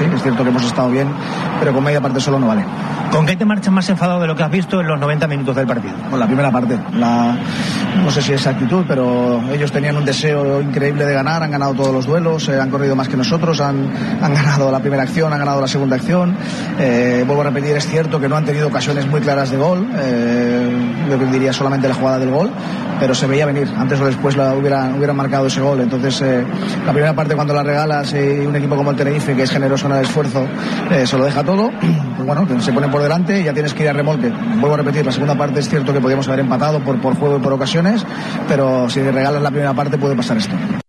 sí, es cierto que hemos estado bien, pero con media parte solo no vale. ¿Con qué te marchas más enfadado de lo que has visto en los 90 minutos del partido? Con la primera parte, no sé si es actitud, pero ellos tenían un deseo increíble de ganar, han ganado todos los duelos, han corrido más que nosotros, han ganado la primera acción, han ganado la segunda acción. Vuelvo a repetir, es cierto que no han tenido ocasiones muy claras de gol, yo diría solamente la jugada del gol, pero se veía venir, antes o después hubieran marcado ese gol. Entonces la primera parte, cuando la regalas y un equipo como el Tenerife, que es generoso en el esfuerzo, se lo deja todo, pues bueno, se pone por delante y ya tienes que ir a remolque. Vuelvo a repetir, la segunda parte es cierto que podíamos haber empatado por juego y por ocasiones, pero si regalas la primera parte puede pasar esto.